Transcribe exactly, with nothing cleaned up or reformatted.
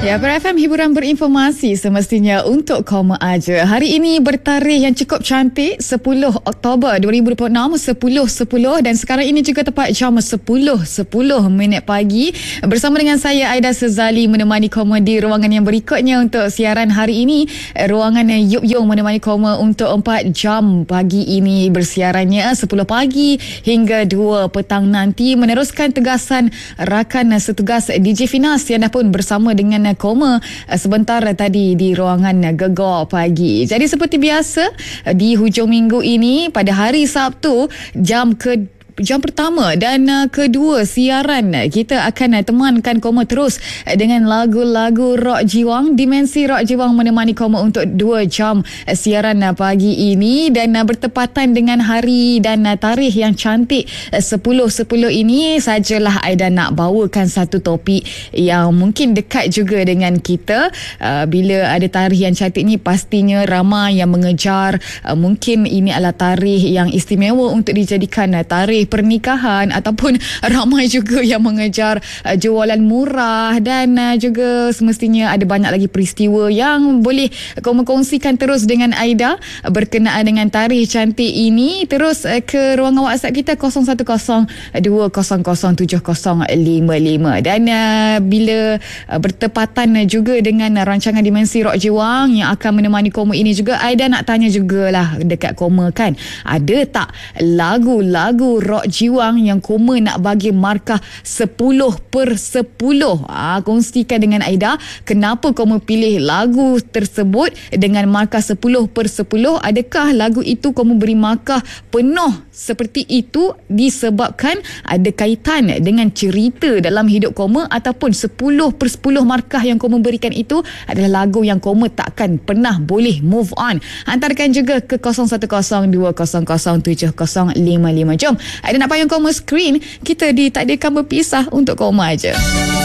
Ya, P R F M hiburan berinformasi semestinya untuk koma aja. Hari ini bertarikh yang cukup cantik, sepuluh Oktober dua ribu dua puluh enam, sepuluh sepuluh, dan sekarang ini juga tepat jam sepuluh sepuluh minit pagi. Bersama dengan saya Aida Sezali menemani koma di ruangan yang berikutnya untuk siaran hari ini. Ruangan Yup Yung menemani koma untuk empat jam pagi ini, bersiarannya sepuluh pagi hingga dua petang nanti, meneruskan tegasan rakan setugas D J Finas yang dah pun bersama dengan koma sebentar tadi di ruangan Gegar Pagi. Jadi seperti biasa di hujung minggu ini pada hari Sabtu jam ke Jam pertama dan uh, kedua siaran, kita akan uh, temankan koma terus uh, dengan lagu-lagu rock jiwang. Dimensi rock jiwang menemani koma untuk dua jam uh, siaran uh, pagi ini, dan uh, bertepatan dengan hari dan uh, tarikh yang cantik uh, sepuluh sepuluh ini sajalah Aida nak bawakan satu topik yang mungkin dekat juga dengan kita. Uh, bila ada tarikh yang cantik ni, pastinya ramai yang mengejar. Uh, mungkin ini adalah tarikh yang istimewa untuk dijadikan uh, tarikh pernikahan, ataupun ramai juga yang mengejar uh, jualan murah, dan uh, juga semestinya ada banyak lagi peristiwa yang boleh koma kongsikan terus dengan Aida uh, berkenaan dengan tarikh cantik ini. Terus uh, ke ruangan WhatsApp kita kosong satu kosong dua kosong kosong tujuh kosong lima lima, dan uh, bila uh, bertepatan uh, juga dengan uh, rancangan Dimensi Rock Jiwang yang akan menemani koma ini juga, Aida nak tanya jugalah dekat koma kan, ada tak lagu-lagu rock jiwang yang koma nak bagi markah sepuluh per sepuluh? Ha, kongsikan dengan Aida kenapa koma pilih lagu tersebut dengan markah sepuluh per sepuluh. Adakah lagu itu koma beri markah penuh seperti itu disebabkan ada kaitan dengan cerita dalam hidup koma, ataupun sepuluh per sepuluh markah yang koma berikan itu adalah lagu yang koma takkan pernah boleh move on? Hantarkan juga ke kosong satu kosong dua kosong kosong tujuh kosong lima lima. Jom, ada nak payung koma screen, kita ditakdirkan berpisah untuk koma aja.